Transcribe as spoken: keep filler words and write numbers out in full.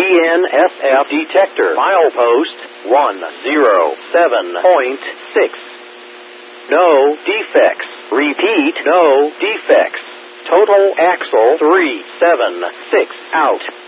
N S F detector. Milepost one zero seven point six. No defects. Repeat, no defects. Total axle three seven six out.